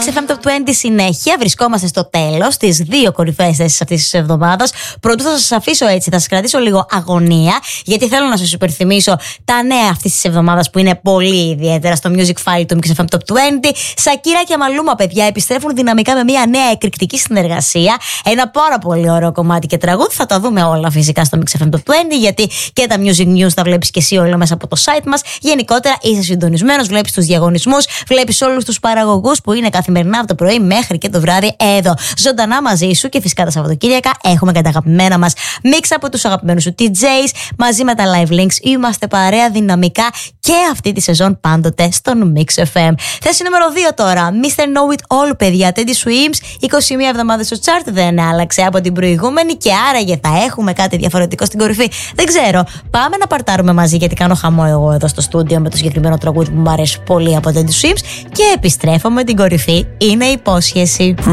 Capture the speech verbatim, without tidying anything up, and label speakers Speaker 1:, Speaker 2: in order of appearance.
Speaker 1: Mix εφ εμ Top είκοσι συνέχεια. Βρισκόμαστε στο τέλος, στις δύο κορυφαίες θέσεις αυτής της εβδομάδας. Πρωτού θα σας αφήσω έτσι, θα σας κρατήσω λίγο αγωνία, γιατί θέλω να σας υπενθυμίσω τα νέα αυτής της εβδομάδας που είναι πολύ ιδιαίτερα στο Music File του Mix εφ εμ Top είκοσι. Σακύρα και Μαλούμα, παιδιά, επιστρέφουν δυναμικά με μια νέα εκρηκτική συνεργασία. Ένα πάρα πολύ ωραίο κομμάτι και τραγούδι. Θα τα δούμε όλα φυσικά στο Mix εφ εμ Top είκοσι, γιατί και τα Music News τα βλέπεις και εσύ όλα μέσα από το site μας. Γενικότερα είσαι συντονισμένος, βλέπεις τους διαγωνισμούς, βλέπεις όλους τους παραγωγούς που είναι καθημερινά από το πρωί μέχρι και το βράδυ εδώ, ζωντανά μαζί σου. Και φυσικά τα Σαββατοκύριακα έχουμε και τα αγαπημένα μας mix από τους αγαπημένους σου ντι τζέις μαζί με τα live links. Είμαστε παρέα δυναμικά και αυτή τη σεζόν πάντοτε στον Mix εφ εμ. Θέση νούμερο δύο τώρα, μίστερ Know It All, παιδιά. Teddy Swims, είκοσι μία εβδομάδες στο chart, δεν άλλαξε από την προηγούμενη και άραγε θα έχουμε κάτι διαφορετικό στην κορυφή. Δεν ξέρω. Πάμε να παρτάρουμε μαζί, γιατί κάνω χαμό εγώ εδώ στο στούντιο με το συγκεκριμένο τραγούδι που μου αρέσει πολύ από Teddy Swims. Και επιστρέφω με την κορυφή. Είναι υπόσχεση.